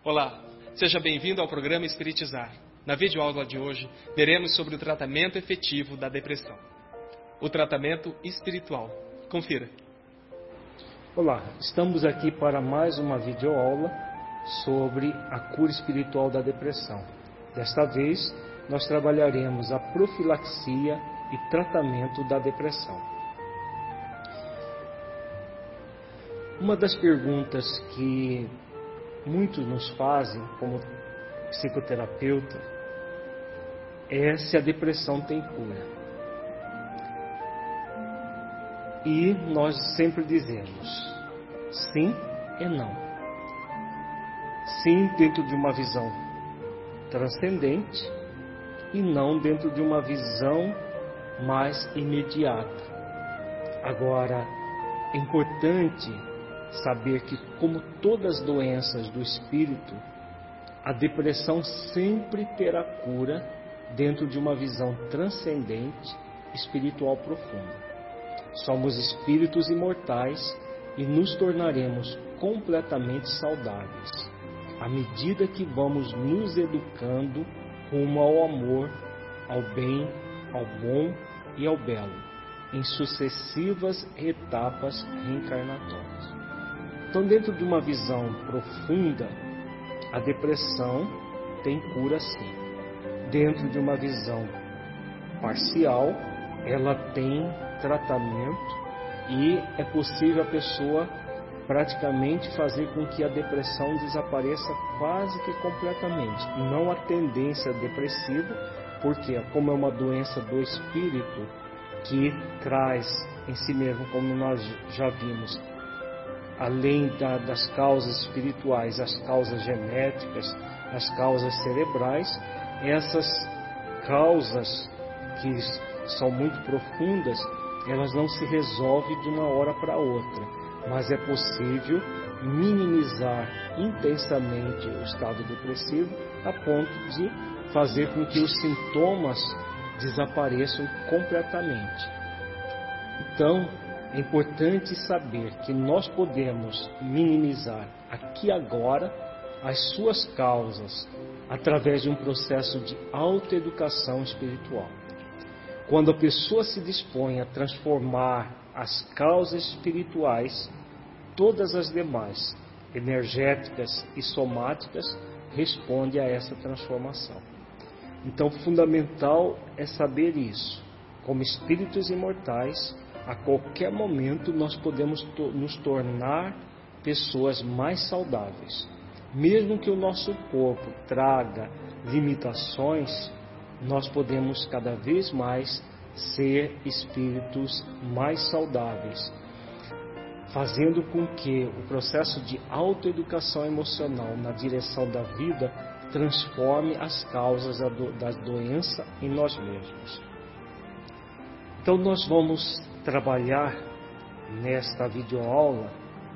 Olá, seja bem-vindo ao programa Espiritizar. Na videoaula de hoje, veremos sobre o tratamento efetivo da depressão. O tratamento espiritual. Confira. Olá, estamos aqui para mais uma videoaula sobre a cura espiritual da depressão. Desta vez, nós trabalharemos a profilaxia e tratamento da depressão. Uma das perguntas que muitos nos fazem como psicoterapeuta é se a depressão tem cura. E nós sempre dizemos sim e não. Sim dentro de uma visão transcendente e não dentro de uma visão mais imediata. Agora, é importante saber que, como todas as doenças do espírito, a depressão sempre terá cura dentro de uma visão transcendente, espiritual profunda. Somos espíritos imortais e nos tornaremos completamente saudáveis à medida que vamos nos educando rumo ao amor, ao bem, ao bom e ao belo, em sucessivas etapas reencarnatórias. Então, dentro de uma visão profunda, a depressão tem cura sim. Dentro de uma visão parcial, ela tem tratamento e é possível a pessoa praticamente fazer com que a depressão desapareça quase que completamente. Não a tendência depressiva, porque como é uma doença do espírito que traz em si mesmo, como nós já vimos, além das causas espirituais, as causas genéticas, as causas cerebrais, essas causas que são muito profundas, elas não se resolvem de uma hora para outra, mas é possível minimizar intensamente o estado depressivo a ponto de fazer com que os sintomas desapareçam completamente. Então, é importante saber que nós podemos minimizar aqui agora as suas causas através de um processo de autoeducação espiritual. Quando a pessoa se dispõe a transformar as causas espirituais, todas as demais, energéticas e somáticas, respondem a essa transformação. Então, fundamental é saber isso. Como espíritos imortais, a qualquer momento nós podemos nos tornar pessoas mais saudáveis. Mesmo que o nosso corpo traga limitações, nós podemos cada vez mais ser espíritos mais saudáveis, fazendo com que o processo de autoeducação emocional na direção da vida transforme as causas da doença em nós mesmos. Então nós vamos trabalhar nesta videoaula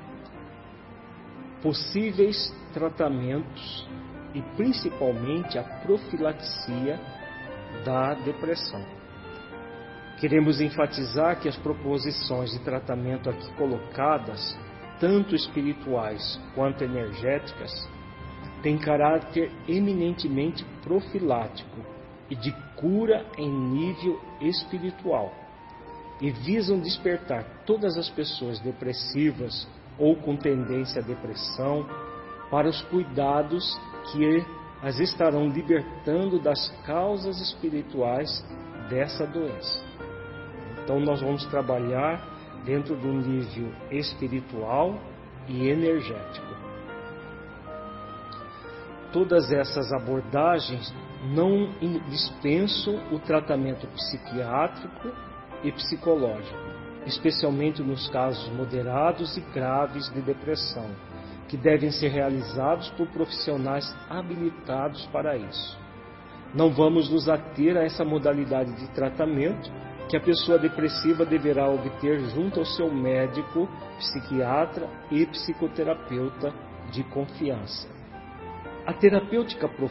possíveis tratamentos e principalmente a profilaxia da depressão. Queremos enfatizar que as proposições de tratamento aqui colocadas, tanto espirituais quanto energéticas, têm caráter eminentemente profilático e de cura em nível espiritual, e visam despertar todas as pessoas depressivas ou com tendência à depressão para os cuidados que as estarão libertando das causas espirituais dessa doença. Então nós vamos trabalhar dentro do nível espiritual e energético. Todas essas abordagens não dispensam o tratamento psiquiátrico e psicológico, especialmente nos casos moderados e graves de depressão, que devem ser realizados por profissionais habilitados para isso. Não vamos nos ater a essa modalidade de tratamento que a pessoa depressiva deverá obter junto ao seu médico, psiquiatra e psicoterapeuta de confiança. A terapêutica